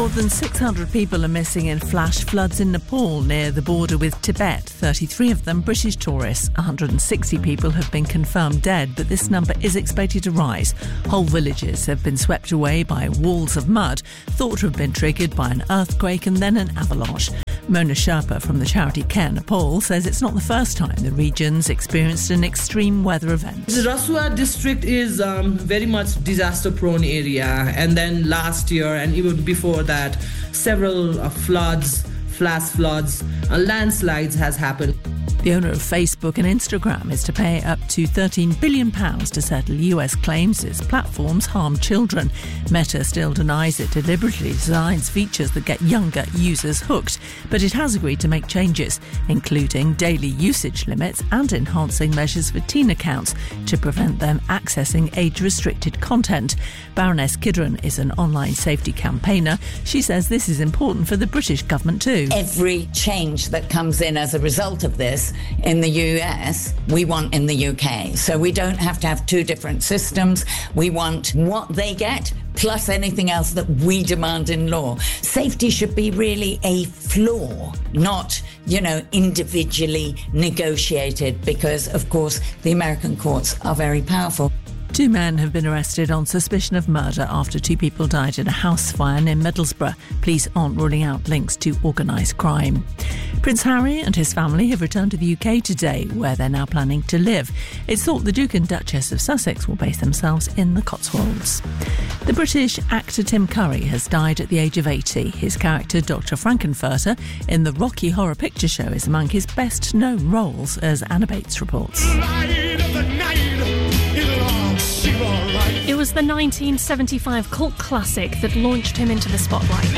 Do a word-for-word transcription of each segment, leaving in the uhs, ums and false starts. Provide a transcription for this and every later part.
More than six hundred people are missing in flash floods in Nepal near the border with Tibet. thirty-three of them British tourists. one hundred sixty people have been confirmed dead, but this number is expected to rise. Whole villages have been swept away by walls of mud, thought to have been triggered by an earthquake and then an avalanche. Mona Sherpa from the charity Care Nepal says it's not the first time the region's experienced an extreme weather event. The Rasua district is um, very much disaster-prone area, and then last year and even before that, several uh, floods, flash floods, and landslides has happened. The owner of Facebook and Instagram is to pay up to thirteen billion pounds to settle U S claims its platforms harm children. Meta still denies it deliberately designs features that get younger users hooked, but it has agreed to make changes, including daily usage limits and enhancing measures for teen accounts to prevent them accessing age-restricted content. Baroness Kidron is an online safety campaigner. She says this is important for the British government too. Every change that comes in as a result of this in the U S, we want in the U K. So we don't have to have two different systems. We want what they get plus anything else that we demand in law. Safety should be really a flaw, not, you know, individually negotiated, because, of course, the American courts are very powerful. Two men have been arrested on suspicion of murder after two people died in a house fire near Middlesbrough. Police aren't ruling out links to organised crime. Prince Harry and his family have returned to the U K today, where they're now planning to live. It's thought the Duke and Duchess of Sussex will base themselves in the Cotswolds. The British actor Tim Curry has died at the age of eighty. His character, Doctor Frankenfurter, in the Rocky Horror Picture Show is among his best-known roles, as Anna Bates reports. It was the nineteen seventy-five cult classic that launched him into the spotlight.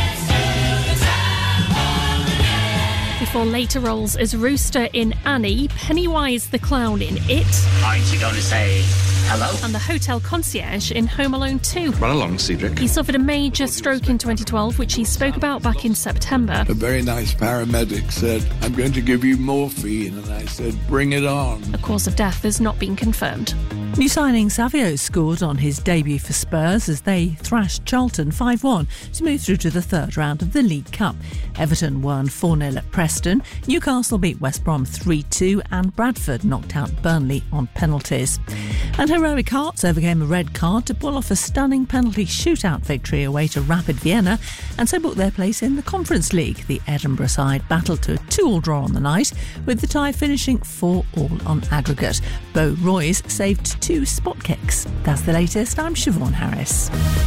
Before later roles as Rooster in Annie, Pennywise the Clown in It, Aren't you going to say hello? and the hotel concierge in Home Alone two. Run along, Cedric. He suffered a major stroke in twenty twelve, which he spoke about back in September. A very nice paramedic said, "I'm going to give you morphine," and I said, "Bring it on." The cause of death has not been confirmed. New signing Savio scored on his debut for Spurs as they thrashed Charlton five one to move through to the third round of the League Cup. Everton won four nil at Preston, Newcastle beat West Brom three two and Bradford knocked out Burnley on penalties. And Heroic Hearts overcame a red card to pull off a stunning penalty shootout victory away to Rapid Vienna and so booked their place in the Conference League. The Edinburgh side battled to a two all draw on the night, with the tie finishing four all on aggregate. Bo Royce saved two spot kicks. That's the latest. I'm Siobhan Harris.